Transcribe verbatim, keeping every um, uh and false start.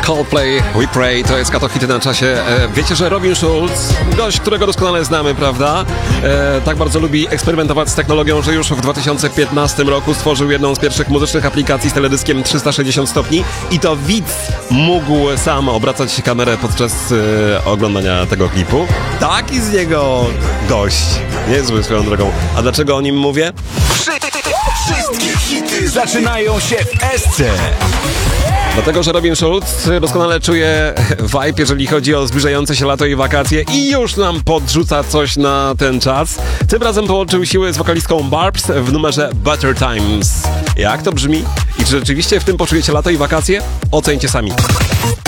Coldplay, We Pray, to jest kato hity na czasie. E, wiecie, że Robin Schulz, gość, którego doskonale znamy, prawda? E, tak bardzo lubi eksperymentować z technologią, że już w dwa tysiące piętnastym roku stworzył jedną z pierwszych muzycznych aplikacji z teledyskiem trzysta sześćdziesiąt stopni i to widz mógł sam obracać kamerę podczas e, oglądania tego klipu. Taki z niego gość. Niezły swoją drogą. A dlaczego o nim mówię? Wszystkie hity zaczynają się w S C. Dlatego, że Robin Schulz doskonale czuje vibe, jeżeli chodzi o zbliżające się lato i wakacje i już nam podrzuca coś na ten czas. Tym razem połączył siły z wokalistką Barbs w numerze Better Times. Jak to brzmi? I czy rzeczywiście w tym poczujecie lato i wakacje? Oceńcie sami.